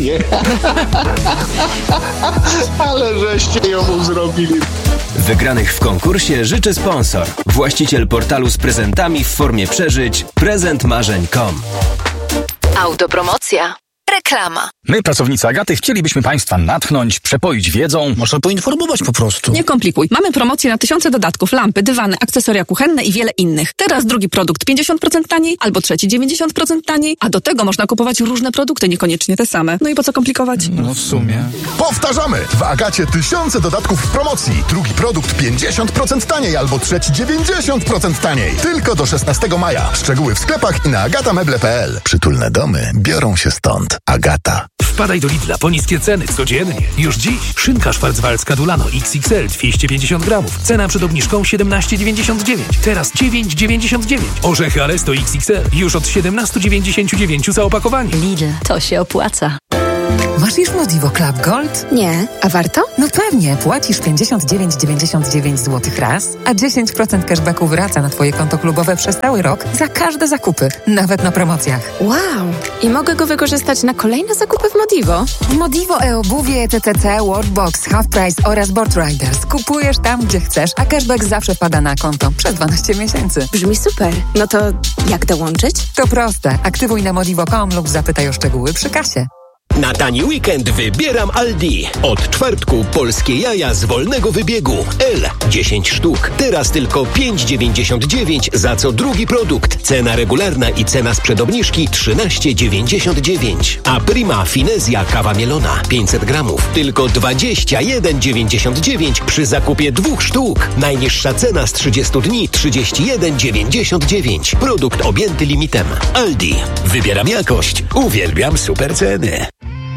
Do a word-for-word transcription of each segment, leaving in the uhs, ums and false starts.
nie. Ale żeście ją zrobili. Wygranych w konkursie życzy sponsor. Właściciel portalu z prezentami w formie przeżyć prezent marzeń kropka com. Autopromocja. Reklama. My, pracownicy Agaty, chcielibyśmy Państwa natchnąć, przepoić wiedzą. Można poinformować po prostu. Nie komplikuj. Mamy promocję na tysiące dodatków, lampy, dywany, akcesoria kuchenne i wiele innych. Teraz drugi produkt pięćdziesiąt procent taniej, albo trzeci dziewięćdziesiąt procent taniej, a do tego można kupować różne produkty, niekoniecznie te same. No i po co komplikować? No w sumie. Powtarzamy! W Agacie tysiące dodatków w promocji. Drugi produkt pięćdziesiąt procent taniej, albo trzeci dziewięćdziesiąt procent taniej. Tylko do szesnastego maja. Szczegóły w sklepach i na agatameble kropka p l. Przytulne domy biorą się stąd. Agata. Wpadaj do Lidla po niskie ceny codziennie. Już dziś szynka szwarcwaldzka Dulano X X L dwieście pięćdziesiąt gramów. Cena przed obniżką siedemnaście dziewięćdziesiąt dziewięć. Teraz dziewięć dziewięćdziesiąt dziewięć. Orzechy Alesto X X L już od siedemnaście dziewięćdziesiąt dziewięć za opakowanie. Lidl, to się opłaca. Masz już Modivo Club Gold? Nie, a warto? No pewnie, płacisz pięćdziesiąt dziewięć dziewięćdziesiąt dziewięć złotych raz, a dziesięć procent cashbacku wraca na Twoje konto klubowe przez cały rok za każde zakupy, nawet na promocjach. Wow! I mogę go wykorzystać na kolejne zakupy w Modivo? W Modivo e-obuwie, T T C, Worldbox, Half Price oraz Board Riders kupujesz tam, gdzie chcesz, a cashback zawsze wpada na konto przez dwanaście miesięcy. Brzmi super. No to jak dołączyć? To proste. Aktywuj na modivo kropka com lub zapytaj o szczegóły przy kasie. Na tani weekend wybieram Aldi. Od czwartku polskie jaja z wolnego wybiegu. L dziesięć sztuk. Teraz tylko pięć dziewięćdziesiąt dziewięć za co drugi produkt. Cena regularna i cena sprzed obniżki trzynaście dziewięćdziesiąt dziewięć. A Prima Finezja kawa mielona pięćset gramów. Tylko dwadzieścia jeden dziewięćdziesiąt dziewięć przy zakupie dwóch sztuk. Najniższa cena z trzydziestu dni trzydzieści jeden dziewięćdziesiąt dziewięć. Produkt objęty limitem. Aldi. Wybieram jakość. Uwielbiam super ceny.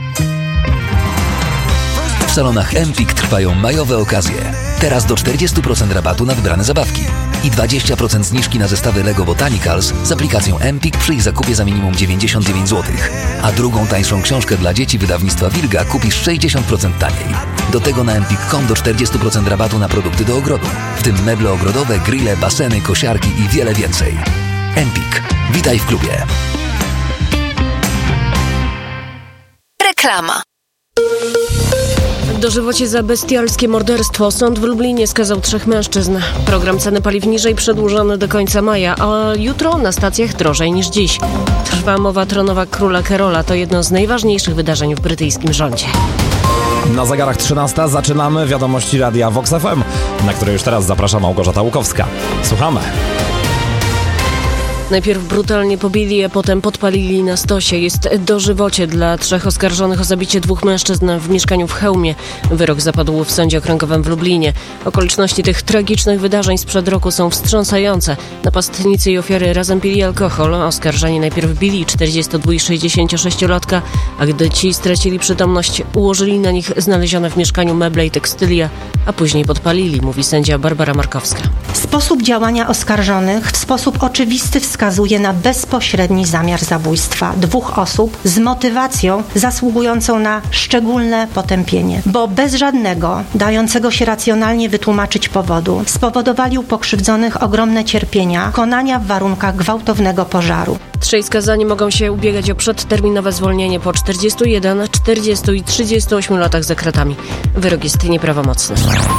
W salonach Empik trwają majowe okazje. Teraz do czterdzieści procent rabatu na wybrane zabawki i dwadzieścia procent zniżki na zestawy Lego Botanicals z aplikacją Empik przy ich zakupie za minimum dziewięćdziesiąt dziewięć złotych. A drugą tańszą książkę dla dzieci wydawnictwa Wilga kupisz sześćdziesiąt procent taniej. Do tego na empik kropka com do czterdzieści procent rabatu na produkty do ogrodu, w tym meble ogrodowe, grille, baseny, kosiarki i wiele więcej. Empik. Witaj w klubie. Reklama. Dożywocie za bestialskie morderstwo. Sąd w Lublinie skazał trzech mężczyzn. Program ceny paliw niżej przedłużony do końca maja, a jutro na stacjach drożej niż dziś. Trwa mowa tronowa króla Karola. To jedno z najważniejszych wydarzeń w brytyjskim rządzie. Na zegarach trzynasta zaczynamy wiadomości radia Vox F M, na które już teraz zaprasza Małgorzata Łukowska. Słuchamy. Najpierw brutalnie pobili, a potem podpalili na stosie. Jest dożywocie dla trzech oskarżonych o zabicie dwóch mężczyzn w mieszkaniu w Chełmie. Wyrok zapadł w sądzie okręgowym w Lublinie. Okoliczności tych tragicznych wydarzeń sprzed roku są wstrząsające. Napastnicy i ofiary razem pili alkohol. Oskarżeni najpierw bili czterdziesto dwa i sześćdziesięciosześciolatka, a gdy ci stracili przytomność, ułożyli na nich znalezione w mieszkaniu meble i tekstylia, a później podpalili, mówi sędzia Barbara Markowska. Sposób działania oskarżonych w sposób oczywisty wskazuje na bezpośredni zamiar zabójstwa dwóch osób z motywacją zasługującą na szczególne potępienie, bo bez żadnego, dającego się racjonalnie wytłumaczyć powodu, spowodowali u pokrzywdzonych ogromne cierpienia, konania w warunkach gwałtownego pożaru. Trzej skazani mogą się ubiegać o przedterminowe zwolnienie po czterdziestu jeden, czterdziestu i trzydziestu ośmiu latach za kratami. Wyrok jest nieprawomocny.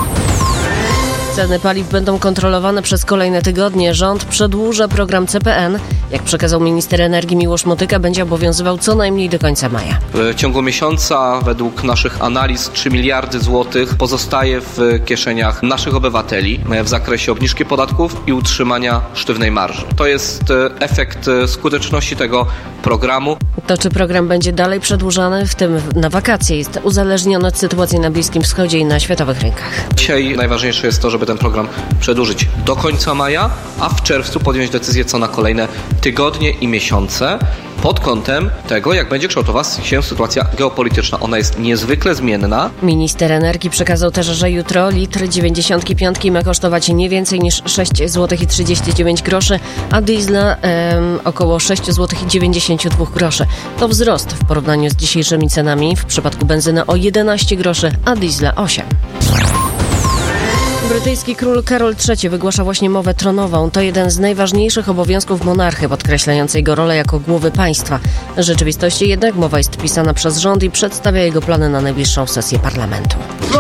Ceny paliw będą kontrolowane przez kolejne tygodnie. Rząd przedłuża program C P N. Jak przekazał minister energii Miłosz Motyka, będzie obowiązywał co najmniej do końca maja. W ciągu miesiąca według naszych analiz trzy miliardy złotych pozostaje w kieszeniach naszych obywateli w zakresie obniżki podatków i utrzymania sztywnej marży. To jest efekt skuteczności tego programu. To, czy program będzie dalej przedłużany, w tym na wakacje, jest uzależnione od sytuacji na Bliskim Wschodzie i na światowych rynkach. Dzisiaj najważniejsze jest to, żeby ten program przedłużyć do końca maja, a w czerwcu podjąć decyzję co na kolejne tygodnie i miesiące pod kątem tego, jak będzie kształtowała się sytuacja geopolityczna. Ona jest niezwykle zmienna. Minister energii przekazał też, że jutro litr dziewięćdziesiątki piątki ma kosztować nie więcej niż sześć złotych i trzydzieści dziewięć groszy, a diesla em, około sześć złotych i dziewięćdziesiąt dwa groszy. To wzrost w porównaniu z dzisiejszymi cenami. W przypadku benzyny o jedenaście groszy, a diesla osiem. Brytyjski król Karol trzeci wygłasza właśnie mowę tronową. To jeden z najważniejszych obowiązków monarchy, podkreślający jego rolę jako głowy państwa. W rzeczywistości jednak mowa jest pisana przez rząd i przedstawia jego plany na najbliższą sesję parlamentu.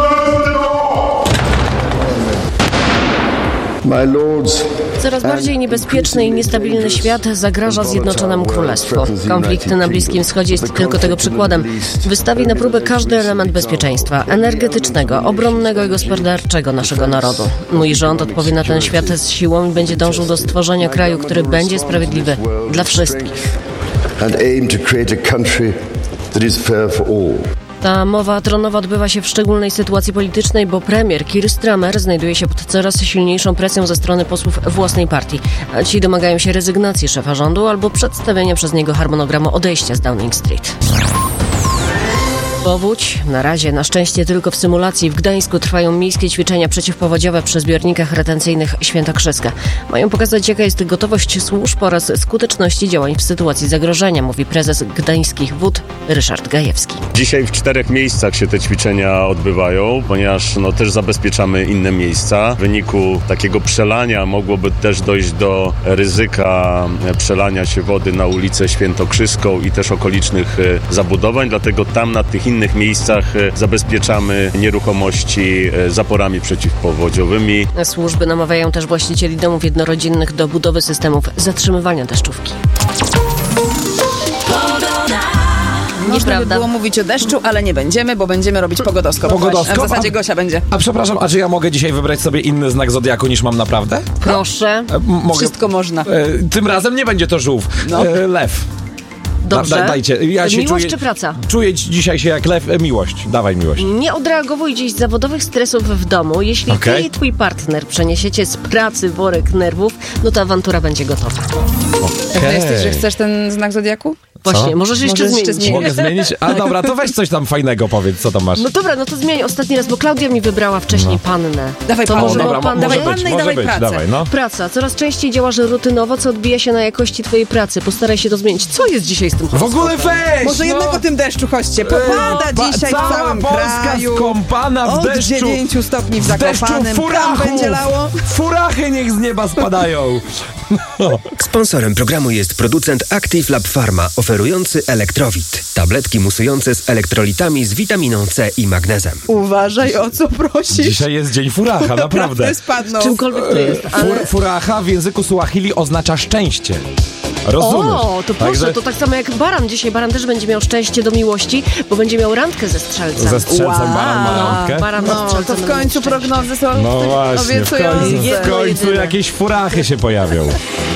My lords, Coraz bardziej niebezpieczny i niestabilny świat zagraża Zjednoczonemu Królestwu. Konflikt na Bliskim Wschodzie jest tylko tego przykładem. Wystawi na próbę każdy element bezpieczeństwa energetycznego, obronnego i gospodarczego naszego narodu. Mój rząd odpowie na ten świat z siłą i będzie dążył do stworzenia kraju, który będzie sprawiedliwy dla wszystkich. and aim to create a country that is fair for all. Ta mowa tronowa odbywa się w szczególnej sytuacji politycznej, bo premier Keir Starmer znajduje się pod coraz silniejszą presją ze strony posłów własnej partii. A ci domagają się rezygnacji szefa rządu albo przedstawienia przez niego harmonogramu odejścia z Downing Street. Powódź? Na razie, na szczęście tylko w symulacji. W Gdańsku trwają miejskie ćwiczenia przeciwpowodziowe przy zbiornikach retencyjnych Świętokrzyska. Mają pokazać, jaka jest gotowość służb oraz skuteczności działań w sytuacji zagrożenia, mówi prezes Gdańskich Wód Ryszard Gajewski. Dzisiaj w czterech miejscach się te ćwiczenia odbywają, ponieważ no, też zabezpieczamy inne miejsca. W wyniku takiego przelania mogłoby też dojść do ryzyka przelania się wody na ulicę Świętokrzyską i też okolicznych zabudowań, dlatego tam na tych innych miejscach zabezpieczamy nieruchomości zaporami przeciwpowodziowymi. Służby namawiają też właścicieli domów jednorodzinnych do budowy systemów zatrzymywania deszczówki. Można by było mówić o deszczu, ale nie będziemy, bo będziemy robić pogodoskop. Pogodoskop? A w zasadzie Gosia będzie. A przepraszam, a czy ja mogę dzisiaj wybrać sobie inny znak zodiaku niż mam naprawdę? Proszę. E, mogę... Wszystko można. E, tym razem nie będzie to żółw. No. E, lew. Dobrze. Da, dajcie. Ja się miłość czuję, czy praca? Czuję dzisiaj się jak lew. E, miłość. Dawaj miłość. Nie odreagowuj dziś zawodowych stresów w domu. Jeśli Okay. ty i twój partner przeniesiecie z pracy worek nerwów, no to awantura będzie gotowa. Pewna jesteś, że chcesz ten znak zodiaku? Właśnie, możesz jeszcze Możesz zmienić. jeszcze zmienić. Mogę zmienić? A dobra, to weź coś tam fajnego, powiedz, co tam masz. No dobra, no to zmień ostatni raz, bo Klaudia mi wybrała wcześniej No. pannę. Dawaj to pannę. może Dobra, pan, może dawaj być, pannę i może dawaj być, pracę. dawaj, no. Praca. Coraz częściej działasz rutynowo, co odbija się na jakości twojej pracy. Postaraj się to zmienić. Co jest dzisiaj z tym W ogóle weź! Może no. jednak o tym deszczu, chodźcie. Popada Ba- dzisiaj cała w całym Polska kraju. skąpana w Od deszczu. dziewięciu stopni w W deszczu Zakopanem. Tam furachów. będzie lało. Furachy niech z nieba spadają. No. Sponsorem programu jest producent Active Lab Pharma, oferujący Elektrowit. Tabletki musujące z elektrolitami z witaminą C i magnezem. Uważaj, o co prosisz. Dzisiaj jest dzień furacha, naprawdę. spadną. Czymkolwiek to jest, ale... Fur, furacha w języku Suahili oznacza szczęście. Rozumiesz? O, to proszę, Także- to tak samo jak baran. Dzisiaj baran też będzie miał szczęście do miłości, bo będzie miał randkę ze strzelcem. Ze strzelcem Wow. baran ma randkę? Baran ze No, strzelcem to w będą mieć końcu szczęście. prognozy są No właśnie, w obiecujące. końcu, w Jedno końcu jedyne. jakieś furachy się pojawią.